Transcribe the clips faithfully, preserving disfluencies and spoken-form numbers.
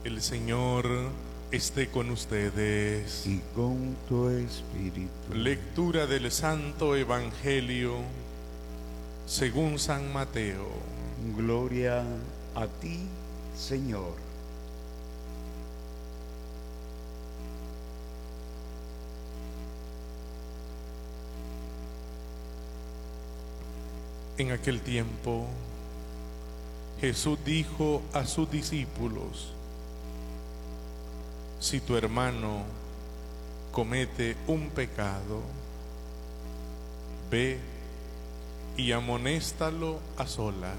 El Señor esté con ustedes. Y con tu espíritu. Lectura del Santo Evangelio según San Mateo. Gloria a ti, Señor. En aquel tiempo, Jesús dijo a sus discípulos: si tu hermano comete un pecado, ve y amonéstalo a solas.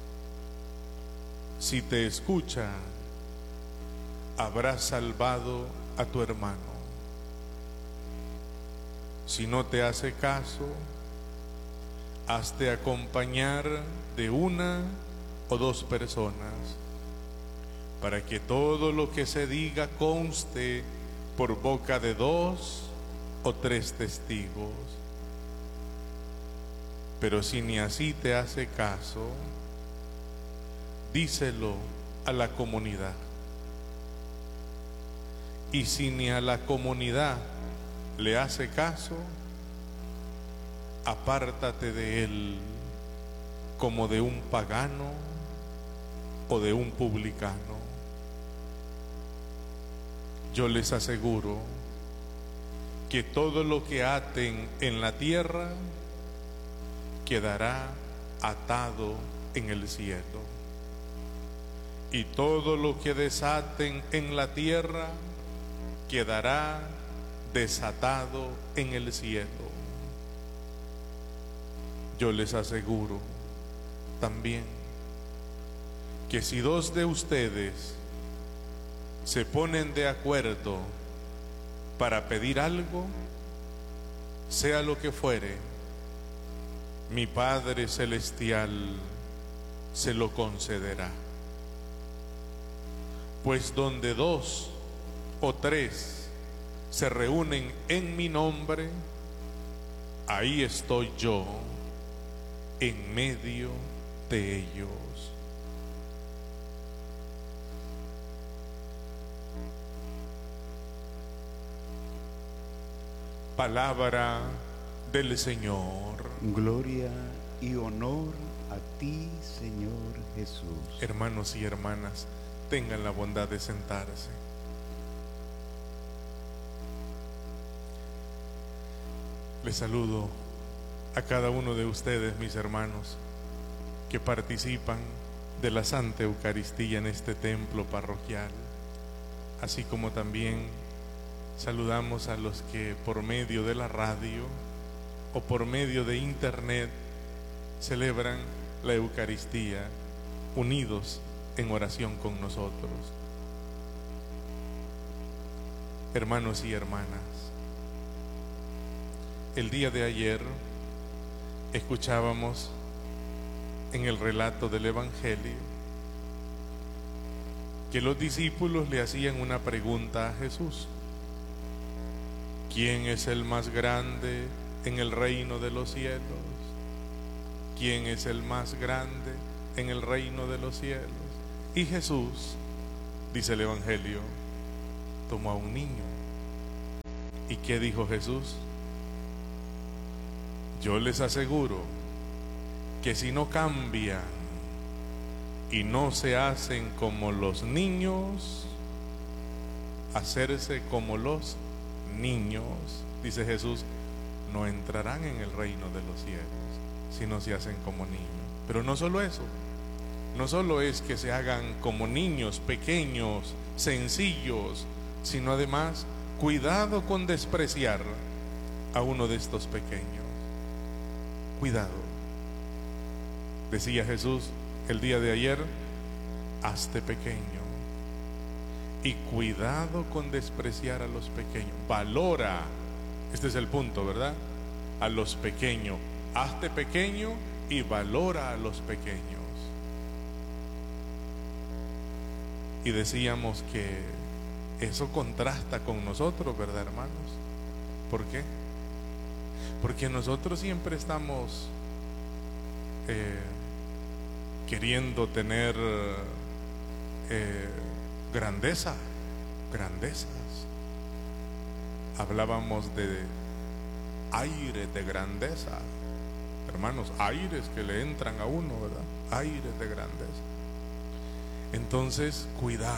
Si te escucha, habrás salvado a tu hermano. Si no te hace caso, hazte acompañar de una o dos personas, para que todo lo que se diga conste por boca de dos o tres testigos. Pero si ni así te hace caso, díselo a la comunidad. Y si ni a la comunidad le hace caso, apártate de él como de un pagano o de un publicano. Yo les aseguro que todo lo que aten en la tierra quedará atado en el cielo, y todo lo que desaten en la tierra quedará desatado en el cielo. Yo les aseguro también que si dos de ustedes se ponen de acuerdo para pedir algo, sea lo que fuere, mi Padre Celestial se lo concederá. Pues donde dos o tres se reúnen en mi nombre, ahí estoy yo en medio de ellos. Palabra del Señor. Gloria y honor a ti, Señor Jesús. Hermanos y hermanas, tengan la bondad de sentarse. Les saludo a cada uno de ustedes, mis hermanos, que participan de la Santa Eucaristía en este templo parroquial, así como también saludamos a los que por medio de la radio o por medio de internet celebran la Eucaristía unidos en oración con nosotros. Hermanos y hermanas, el día de ayer escuchábamos en el relato del Evangelio que los discípulos le hacían una pregunta a Jesús: ¿quién es el más grande en el reino de los cielos? ¿Quién es el más grande en el reino de los cielos? Y Jesús, dice el Evangelio, tomó a un niño. ¿Y qué dijo Jesús? Yo les aseguro que si no cambian y no se hacen como los niños, hacerse como los niños, dice Jesús, no entrarán en el reino de los cielos si no se hacen como niños. Pero no solo eso, no solo es que se hagan como niños pequeños, sencillos, sino además cuidado con despreciar a uno de estos pequeños. Cuidado. Decía Jesús el día de ayer: hazte pequeño. Y cuidado con despreciar a los pequeños. Valora, este es el punto, ¿verdad? A los pequeños. Hazte pequeño y valora a los pequeños. Y decíamos que eso contrasta con nosotros, ¿verdad, hermanos? ¿Por qué? Porque nosotros siempre estamos eh, queriendo tener eh, grandeza, grandezas. Hablábamos de aire de grandeza, hermanos, aires que le entran a uno, ¿verdad? Aires de grandeza. Entonces, cuidado.